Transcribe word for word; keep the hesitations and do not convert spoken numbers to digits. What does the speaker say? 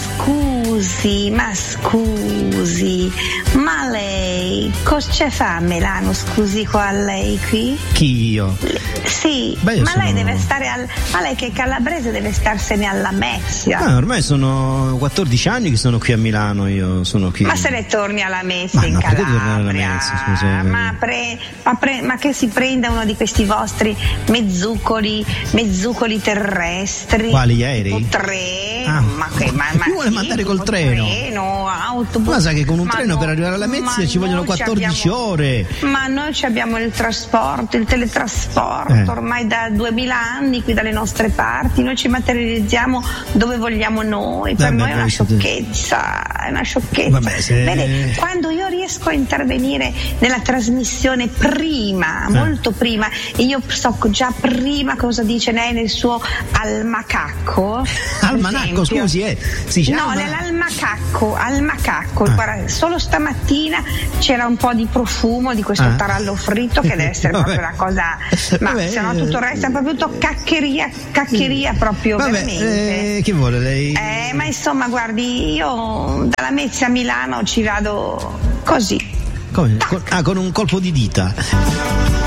scusi, ma scusi, ma lei cosa fa a Milano, scusi, qua a lei qui? Chi, io? Sì, Beh, ma sono... lei deve stare al... ma lei che è calabrese deve starsene alla Messia. Ah, ormai sono quattordici anni che sono qui a Milano, io sono qui. Ma se ne torni alla Messia, ma in no, Calabria? tornare alla Messia, scusa. Ma, pre... ma, pre... ma che si prenda uno di questi vostri mezzucoli, mezzucoli terrestri? Quali, gli aerei? Tre. Ah. Ma che ma, ma mi vuole sì, mandare col treno? treno, autobus. Ma sai che con un ma treno no, per arrivare alla Messia ci vogliono quattordici abbiamo... ore. Ma noi ci abbiamo il trasporto, il teletrasporto, eh. ormai da duemila anni qui dalle nostre parti, noi ci materializziamo dove vogliamo noi, per Vabbè, noi è una siete... sciocchezza, è una sciocchezza. Vabbè, se... Vede, quando io riesco a intervenire nella trasmissione prima, eh. molto prima, e io so già prima cosa dice lei nel suo almacacco. Almanacco, scusi, eh. Si chiama? No, nell'almacacco, almacacco, ah. guarda, solo stamattina c'era un po' di profumo di questo ah. tarallo fritto che deve essere proprio una cosa, ma vabbè, se no tutto il resto è proprio tutto caccheria, caccheria proprio. Vabbè, veramente. Eh, che vuole lei? Eh, ma insomma, guardi, io dalla Messia a Milano ci vado così. Come? Con, ah, con un colpo di dita.